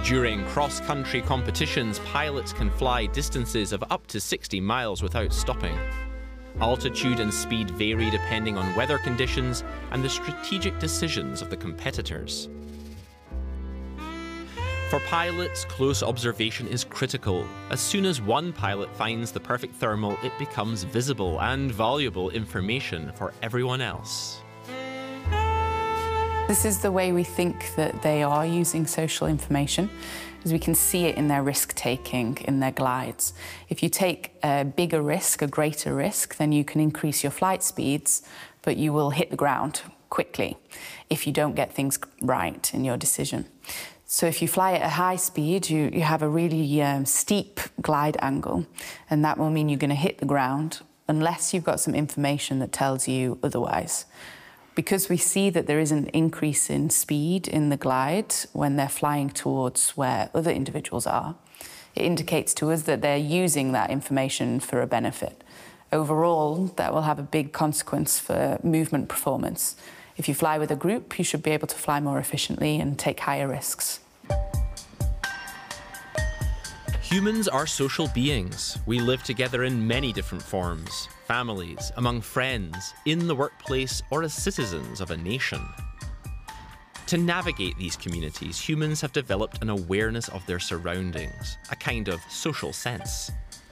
During cross-country competitions, pilots can fly distances of up to 60 miles without stopping. Altitude and speed vary depending on weather conditions and the strategic decisions of the competitors. For pilots, close observation is critical. As soon as one pilot finds the perfect thermal, it becomes visible and valuable information for everyone else. This is the way we think that they are using social information, as we can see it in their risk-taking, in their glides. If you take a bigger risk, a greater risk, then you can increase your flight speeds, but you will hit the ground quickly if you don't get things right in your decision. So if you fly at a high speed, you have a really steep glide angle, and that will mean you're going to hit the ground unless you've got some information that tells you otherwise. Because we see that there is an increase in speed in the glide when they're flying towards where other individuals are, it indicates to us that they're using that information for a benefit. Overall, that will have a big consequence for movement performance. If you fly with a group, you should be able to fly more efficiently and take higher risks. Humans are social beings. We live together in many different forms. Families, among friends, in the workplace, or as citizens of a nation. To navigate these communities, humans have developed an awareness of their surroundings, a kind of social sense.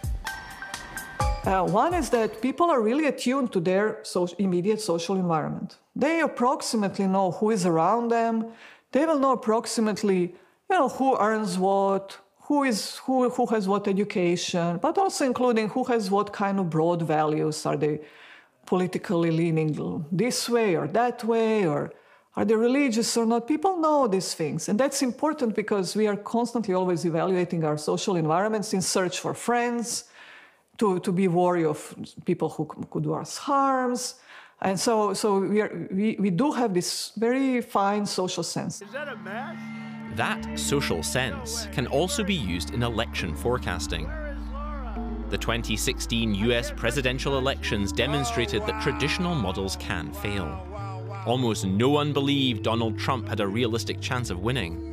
One is that people are really attuned to their immediate social environment. They approximately know who is around them. They will know approximately, who earns what, who has what education, but also including who has what kind of broad values. Are they politically leaning this way or that way, or are they religious or not? People know these things, and that's important because we are constantly always evaluating our social environments in search for friends, to be wary of people who could do us harms. And so we do have this very fine social sense. Is that a match? That social sense can also be used in election forecasting. The 2016 US presidential elections demonstrated that traditional models can fail. Almost no one believed Donald Trump had a realistic chance of winning.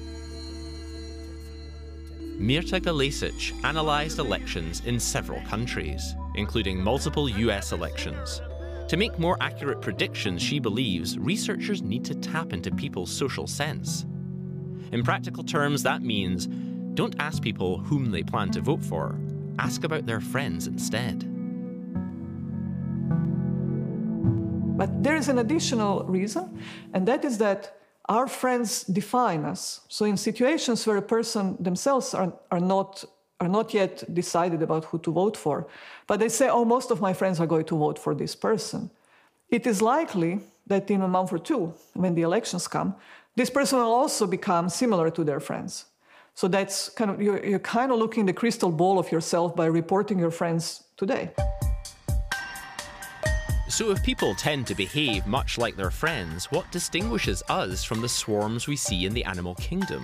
Mirta Galesic analysed elections in several countries, including multiple US elections. To make more accurate predictions, she believes researchers need to tap into people's social sense. In practical terms, that means don't ask people whom they plan to vote for. Ask about their friends instead. But there is an additional reason, and that is that our friends define us. So in situations where a person themselves are not yet decided about who to vote for, but they say, oh, most of my friends are going to vote for this person, it is likely that in a month or two, when the elections come, this person will also become similar to their friends. So that's kind of, you're kind of looking in the crystal ball of yourself by reporting your friends today. So if people tend to behave much like their friends, what distinguishes us from the swarms we see in the animal kingdom?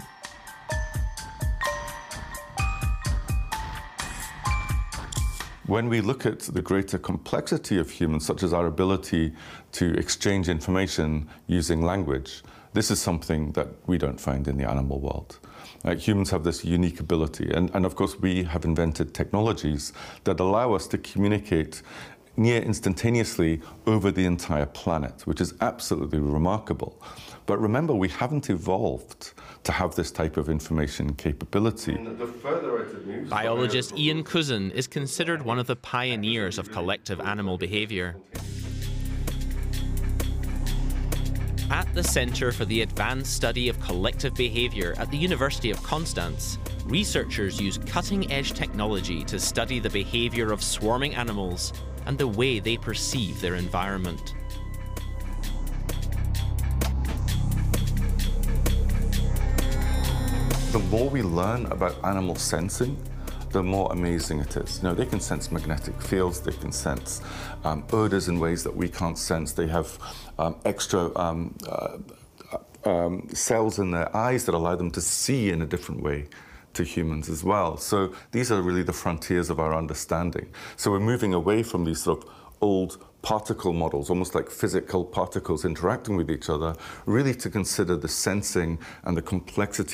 When we look at the greater complexity of humans, such as our ability to exchange information using language, this is something that we don't find in the animal world. Humans have this unique ability, and of course we have invented technologies that allow us to communicate near instantaneously over the entire planet, which is absolutely remarkable. But remember, we haven't evolved to have this type of information capability. Biologist Ian Cousin is considered one of the pioneers of collective animal behaviour. At the Centre for the Advanced Study of Collective Behaviour at the University of Constance, researchers use cutting-edge technology to study the behaviour of swarming animals and the way they perceive their environment. The more we learn about animal sensing, the more amazing it is. They can sense magnetic fields, they can sense odors in ways that we can't sense. They have extra cells in their eyes that allow them to see in a different way to humans as well. So these are really the frontiers of our understanding. So we're moving away from these sort of old particle models, almost like physical particles interacting with each other, really to consider the sensing and the complexity